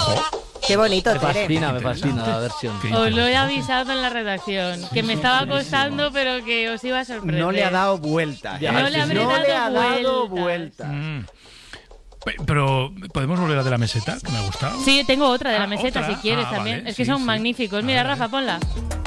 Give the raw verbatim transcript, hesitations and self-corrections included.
Qué bonito, Me Tere. fascina, me fascina la versión. Os lo he avisado en la redacción, que me estaba costando, pero que os iba a sorprender. No le ha dado vuelta. Ya, No sí, le habré sí. No dado le ha dado vueltas. vuelta. Mm. Pe- Pero, ¿podemos volver a de la meseta? Que me ha gustado. Sí, tengo otra de la Ah, meseta ¿otra? si quieres Ah, también. vale, es que sí, son sí. magníficos. A Mira, ver, a ver. Rafa, ponla.